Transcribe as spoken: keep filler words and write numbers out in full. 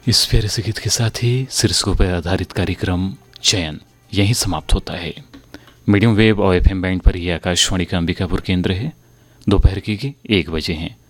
इस प्यारे से गीत के साथ ही शीर्षकों पर आधारित कार्यक्रम चयन यहीं समाप्त होता है। मीडियम वेव और एफ एम बैंड पर यह आकाशवाणी का अंबिकापुर केंद्र है। दोपहर के एक बजे हैं।